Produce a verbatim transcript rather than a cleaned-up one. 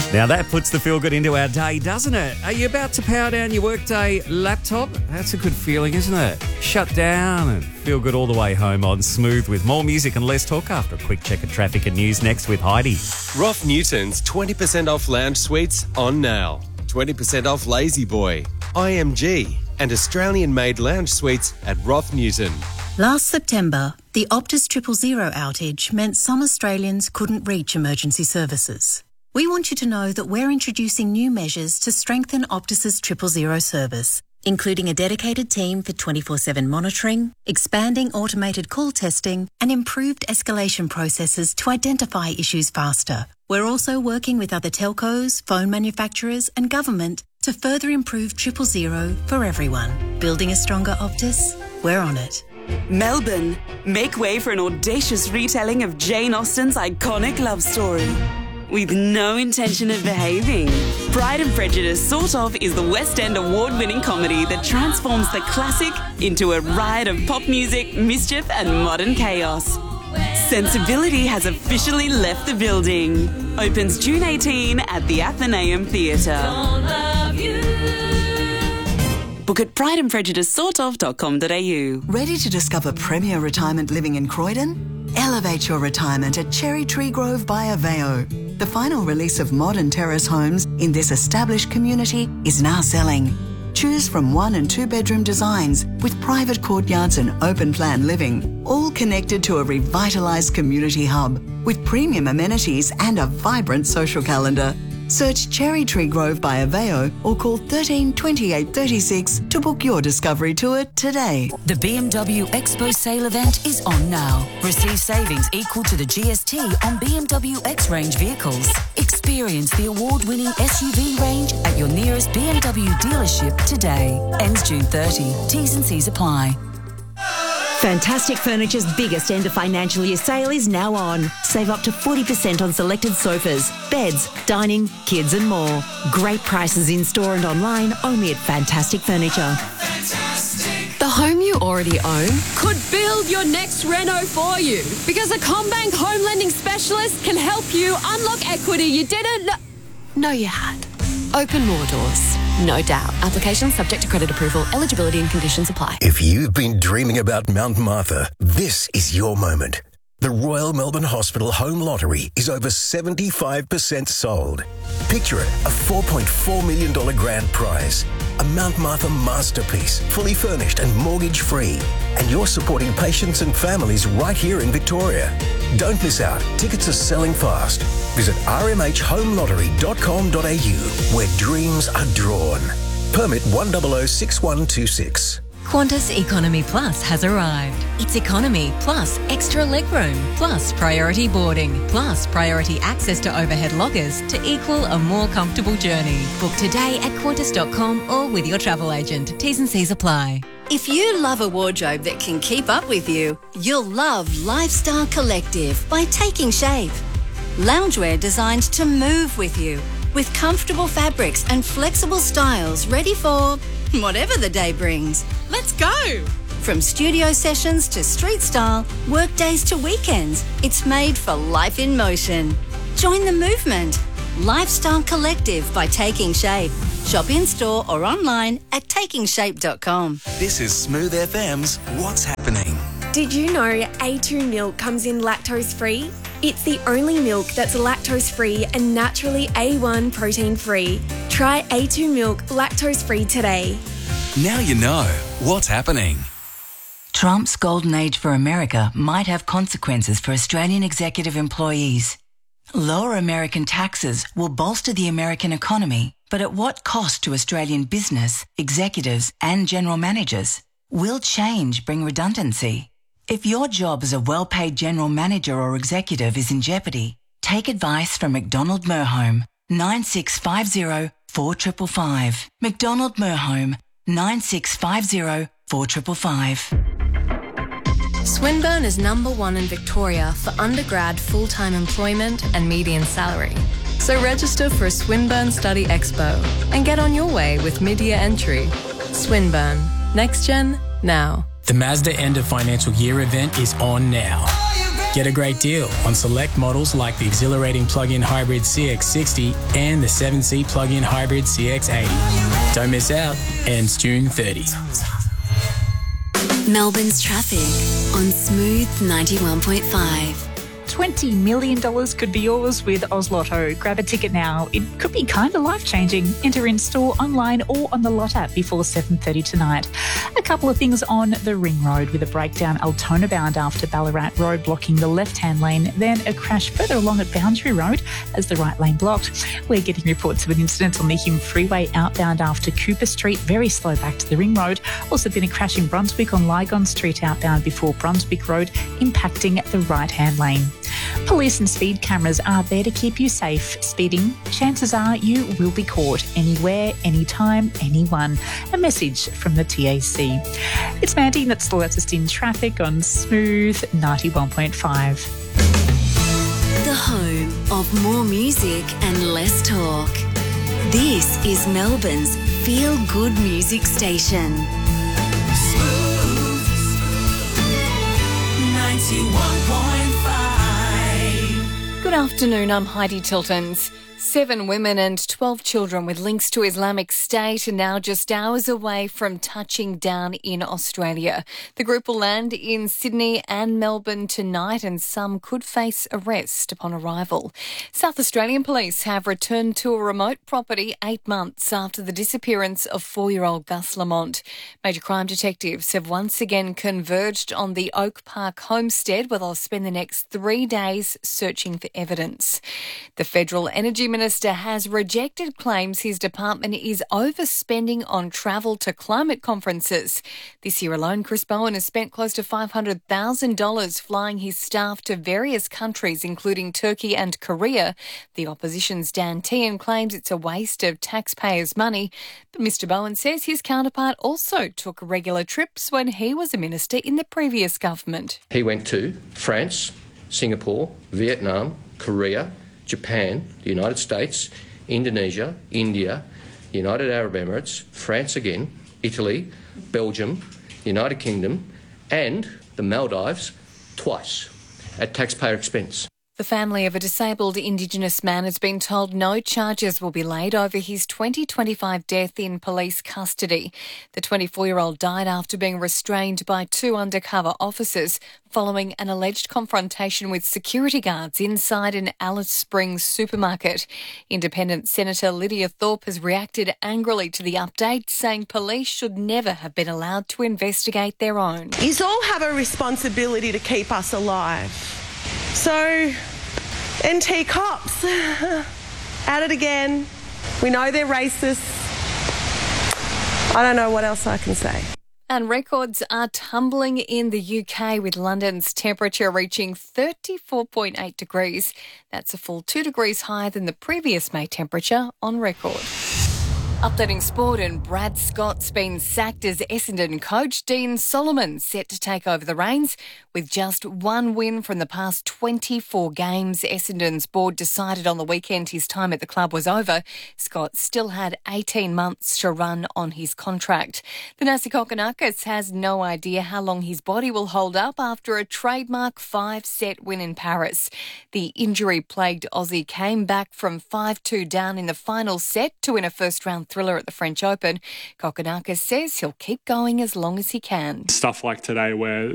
Now that puts the feel good into our day, doesn't it? Are you about to power down your workday laptop? That's a good feeling, isn't it? Shut down and feel good all the way home on Smooth with more music and less talk after a quick check of traffic and news next with Heidi. Roth Newton's twenty percent off lounge suites on now. twenty percent off Lazy Boy, I M G and Australian-made lounge suites at Roth Newton. Last September, the Optus Triple Zero outage meant some Australians couldn't reach emergency services. We want you to know that we're introducing new measures to strengthen Optus's Triple Zero service, including a dedicated team for twenty-four seven monitoring, expanding automated call testing, and improved escalation processes to identify issues faster. We're also working with other telcos, phone manufacturers, and government to further improve Triple Zero for everyone. Building a stronger Optus? We're on it. Melbourne, make way for an audacious retelling of Jane Austen's iconic love story. With no intention of behaving, Pride and Prejudice Sort Of is the West End award-winning comedy that transforms the classic into a riot of pop music, mischief and modern chaos. Sensibility has officially left the building. Opens June eighteenth at the Athenaeum Theatre. Book at pride and prejudice sort of dot com dot a u. Ready to discover premier retirement living in Croydon? Elevate your retirement at Cherry Tree Grove by Aveo. The final release of modern terrace homes in this established community is now selling. Choose from one and two bedroom designs with private courtyards and open plan living, all connected to a revitalised community hub with premium amenities and a vibrant social calendar. Search Cherry Tree Grove by Aveo or call thirteen twenty-eight thirty-six to book your discovery tour today. The B M W Expo sale event is on now. Receive savings equal to the G S T on B M W X-Range vehicles. Experience the award-winning S U V range at your nearest B M W dealership today. Ends June thirtieth. T's and C's apply. Fantastic Furniture's biggest end of financial year sale is now on. Save up to forty percent on selected sofas, beds, dining, kids and more. Great prices in-store and online only at Fantastic Furniture. The home you already own could build your next reno for you, because a CommBank home lending specialist can help you unlock equity you didn't know, know you had. Open more doors. No doubt. Application subject to credit approval. Eligibility and conditions apply. If you've been dreaming about Mount Martha, this is your moment. The Royal Melbourne Hospital Home Lottery is over seventy-five percent sold. Picture it, a four point four million dollars grand prize. A Mount Martha masterpiece, fully furnished and mortgage-free. And you're supporting patients and families right here in Victoria. Don't miss out. Tickets are selling fast. Visit r m h home lottery dot com dot a u, where dreams are drawn. Permit one zero zero six one two six. Qantas Economy Plus has arrived. It's economy plus extra legroom, plus priority boarding, plus priority access to overhead lockers to equal a more comfortable journey. Book today at qantas dot com or with your travel agent. T's and C's apply. If you love a wardrobe that can keep up with you, you'll love Lifestyle Collective by Taking Shape. Loungewear designed to move with you, with comfortable fabrics and flexible styles ready for whatever the day brings. Let's go! From studio sessions to street style, work days to weekends, it's made for life in motion. Join the movement. Lifestyle Collective by Taking Shape. Shop in store or online at taking shape dot com. This is Smooth F M's What's Happening. Did you know A two milk comes in lactose-free? It's the only milk that's lactose-free and naturally A one protein-free. Try A two milk lactose-free today. Now you know what's happening. Trump's golden age for America might have consequences for Australian executive employees. Lower American taxes will bolster the American economy, but at what cost to Australian business, executives and general managers? Will change bring redundancy? If your job as a well-paid general manager or executive is in jeopardy, take advice from McDonald Merhome, nine six five zero four five five five. McDonald Merhome, nine six five zero four five five five. Swinburne is number one in Victoria for undergrad full-time employment and median salary. So register for a Swinburne Study Expo and get on your way with mid-year entry. Swinburne. Next Gen, now. The Mazda End of Financial Year event is on now. Get a great deal on select models like the exhilarating plug-in hybrid C X sixty and the seven-seat plug-in hybrid C X eighty. Don't miss out. Ends June thirtieth. Melbourne's traffic on Smooth ninety-one point five. twenty million dollars could be yours with Oz Lotto. Grab a ticket now. It could be kind of life-changing. Enter in store, online or on the Lot app before seven thirty tonight. A couple of things on the Ring Road with a breakdown Altona bound after Ballarat Road blocking the left-hand lane, then a crash further along at Boundary Road as the right lane blocked. We're getting reports of an incident on the Hume Freeway outbound after Cooper Street, very slow back to the Ring Road. Also been a crash in Brunswick on Lygon Street outbound before Brunswick Road, impacting the right-hand lane. Police and speed cameras are there to keep you safe. Speeding, chances are you will be caught anywhere, anytime, anyone. A message from the T A C. It's Mandy, that's the latest in traffic on Smooth ninety-one point five. The home of more music and less talk. This is Melbourne's feel-good music station. Smooth ninety-one point five. Good afternoon, I'm Heidi Tiltons. Seven women and twelve children with links to Islamic State are now just hours away from touching down in Australia. The group will land in Sydney and Melbourne tonight, and some could face arrest upon arrival. South Australian police have returned to a remote property eight months after the disappearance of four-year-old Gus Lamont. Major crime detectives have once again converged on the Oak Park homestead, where they'll spend the next three days searching for evidence. The Federal Energy Minister has rejected claims his department is overspending on travel to climate conferences. This year alone, Chris Bowen has spent close to five hundred thousand dollars flying his staff to various countries, including Turkey and Korea. The opposition's Dan Tehan claims it's a waste of taxpayers' money, but Mr Bowen says his counterpart also took regular trips when he was a minister in the previous government. He went to France, Singapore, Vietnam, Korea, Japan, the United States, Indonesia, India, the United Arab Emirates, France again, Italy, Belgium, the United Kingdom and the Maldives twice at taxpayer expense. The family of a disabled Indigenous man has been told no charges will be laid over his twenty twenty-five death in police custody. The twenty-four-year-old died after being restrained by two undercover officers following an alleged confrontation with security guards inside an Alice Springs supermarket. Independent Senator Lydia Thorpe has reacted angrily to the update, saying police should never have been allowed to investigate their own. You all have a responsibility to keep us alive. So, N T cops, at it again. We know they're racist. I don't know what else I can say. And records are tumbling in the U K, with London's temperature reaching thirty-four point eight degrees. That's a full two degrees higher than the previous May temperature on record. Updating sport, and Brad Scott's been sacked as Essendon coach. Dean Solomon set to take over the reins. With just one win from the past twenty-four games, Essendon's board decided on the weekend his time at the club was over. Scott still had eighteen months to run on his contract. The Nasi Kokonakis has no idea how long his body will hold up after a trademark five-set win in Paris. The injury-plagued Aussie came back from five two down in the final set to win a first-round thriller at the French Open. Kokonakis says he'll keep going as long as he can. Stuff like today where